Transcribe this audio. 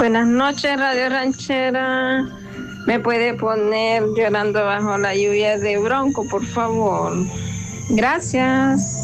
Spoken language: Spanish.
Buenas noches, Radio Ranchera. ¿Me puede poner Llorando bajo la lluvia de Bronco, por favor? Gracias.